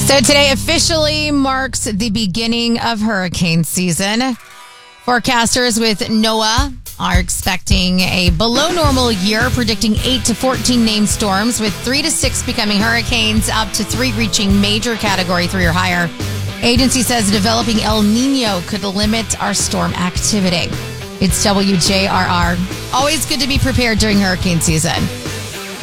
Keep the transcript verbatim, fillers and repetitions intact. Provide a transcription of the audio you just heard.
So today officially marks the beginning of hurricane season. Forecasters with NOAA are expecting a below normal year, predicting eight to fourteen named storms, with three to six becoming hurricanes, up to three reaching major category three or higher. Agency says developing El Nino could limit our storm activity. It's W J R R. Always good to be prepared during hurricane season.